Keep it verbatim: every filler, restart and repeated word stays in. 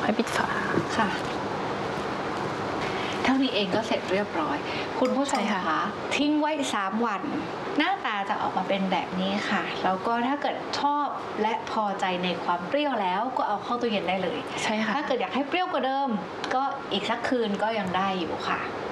ค่อยปิดฝาค่ะเท่านี้เองก็เสร็จเรียบร้อย คุณผู้ชมคะทิ้งไว้สามวันหน้าตาจะออกมาเป็นแบบนี้ค่ะแล้วก็ถ้าเกิดชอบและพอใจในความเปรี้ยวแล้วก็เอาเข้าตู้เย็นได้เลยใช่ค่ะถ้าเกิดอยากให้เปรี้ยวกว่าเดิมก็อีกสักคืนก็ยังได้อยู่ค่ะ